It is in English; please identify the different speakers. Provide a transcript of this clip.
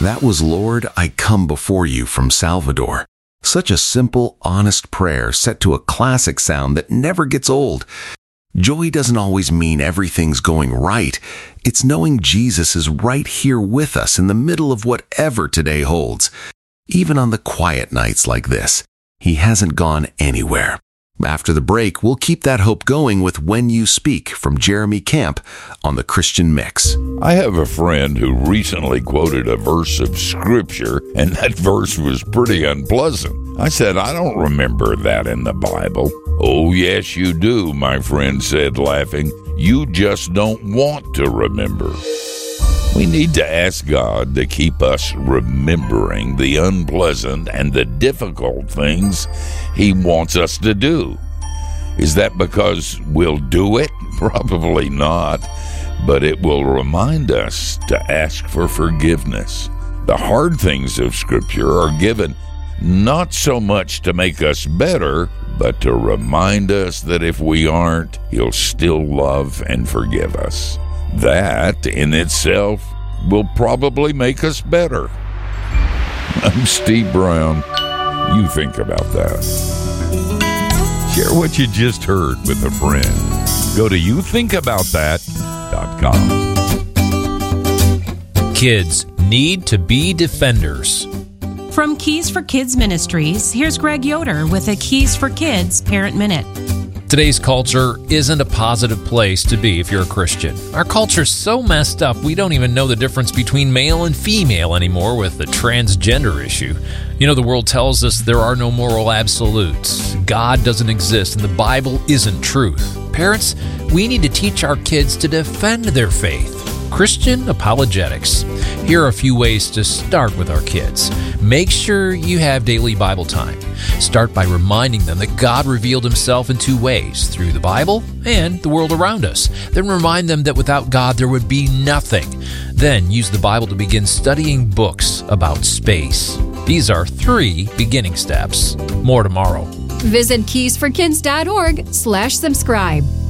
Speaker 1: That was Lord, I Come Before You from Salvador. Such a simple, honest prayer set to a classic sound that never gets old. Joy doesn't always mean everything's going right. It's knowing Jesus is right here with us in the middle of whatever today holds. Even on the quiet nights like this, He hasn't gone anywhere. After the break, we'll keep that hope going with When You Speak from Jeremy Camp on the Christian Mix.
Speaker 2: I have a friend who recently quoted a verse of Scripture, and that verse was pretty unpleasant. I said, I don't remember that in the Bible. Oh, yes, you do, my friend said, laughing. You just don't want to remember. We need to ask God to keep us remembering the unpleasant and the difficult things He wants us to do. Is that because we'll do it? Probably not, but it will remind us to ask for forgiveness. The hard things of Scripture are given not so much to make us better, but to remind us that if we aren't, He'll still love and forgive us. That, in itself, will probably make us better. I'm Steve Brown. You think about that. Share what you just heard with a friend. Go to youthinkaboutthat.com.
Speaker 3: Kids need to be defenders.
Speaker 4: From Keys for Kids Ministries, here's Greg Yoder with a Keys for Kids Parent Minute.
Speaker 3: Today's culture isn't a positive place to be if you're a Christian. Our culture's so messed up, we don't even know the difference between male and female anymore with the transgender issue. You know, the world tells us there are no moral absolutes. God doesn't exist, and the Bible isn't truth. Parents, we need to teach our kids to defend their faith. Christian apologetics. Here are a few ways to start with our kids. Make sure you have daily Bible time. Start by reminding them that God revealed Himself in two ways, through the Bible and the world around us. Then remind them that without God there would be nothing. Then use the Bible to begin studying books about space. These are 3 beginning steps. More tomorrow.
Speaker 5: Visit keysforkids.org/subscribe.